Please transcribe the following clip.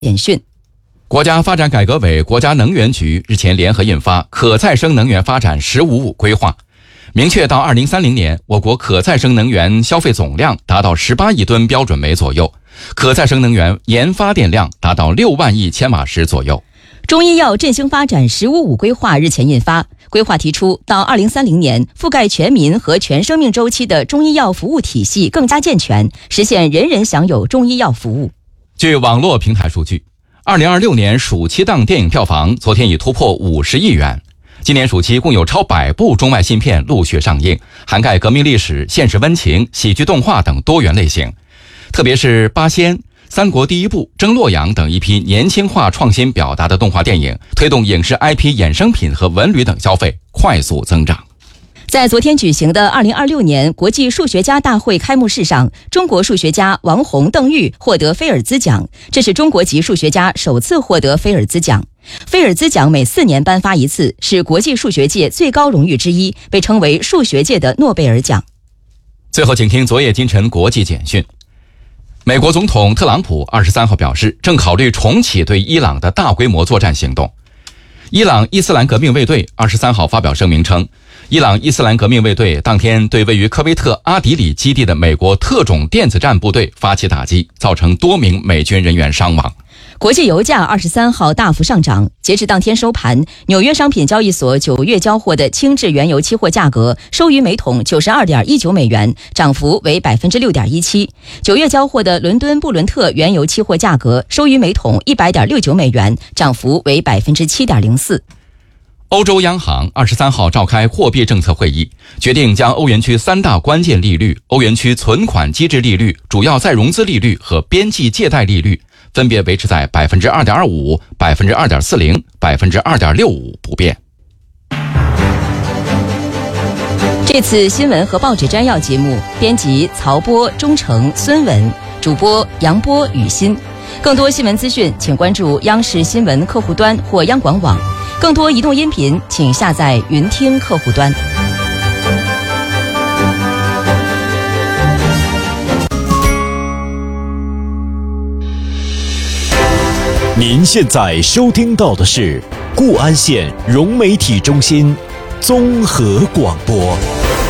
简讯。 国家发展改革委、国家能源局日前联合印发《可再生能源发展“十五五”规划》，明确到2030年，我国可再生能源消费总量达到18亿吨标准煤左右，可再生能源研发电量达到6万亿千瓦时左右。 中医药振兴发展“十五五”规划日前印发，规划提出，到2030年，覆盖全民和全生命周期的中医药服务体系更加健全，实现人人享有中医药服务。 据网络平台数据，2026年暑期档电影票房昨天已突破50亿元。今年暑期共有超100部中外新片陆续上映，涵盖革命历史、现实温情、喜剧动画等多元类型。特别是《八仙》、《三国第一部》、《征洛阳》等一批年轻化创新表达的动画电影，推动影视 IP 衍生品和文旅等消费快速增长。 在昨天举行的2026年国际数学家大会开幕式上，中国数学家王洪、邓玉获得菲尔兹奖，这是中国籍数学家首次获得菲尔兹奖。菲尔兹奖每4年颁发一次，是国际数学界最高荣誉之一，被称为数学界的诺贝尔奖。 最后，请听昨夜今晨国际简讯。美国总统特朗普23号表示，正考虑重启对伊朗的大规模作战行动。伊朗伊斯兰革命卫队23号发表声明称，伊朗伊斯兰革命卫队当天对位于科威特阿迪里基地的美国特种电子战部队发起打击，造成多名美军人员伤亡。 国际油价23号大幅上涨，截至当天收盘，纽约商品交易所9月交货的轻质原油期货价格收于每桶92.19美元，涨幅为 6.17%。9月交货的伦敦布伦特原油期货价格收于每桶100.69美元，涨幅为 7.04%。 欧洲央行23号召开货币政策会议，决定将欧元区3大关键利率、欧元区存款机制利率、主要再融资利率和边际借贷利率分别维持在 2.25%、2.40%、2.65% 不变。 这次新闻和报纸摘要节目编辑曹波、钟诚、孙文，主播杨波、雨欣。更多新闻资讯请关注央视新闻客户端或央广网，更多移动音频请下载云听客户端。 您现在收听到的是固安县融媒体中心综合广播。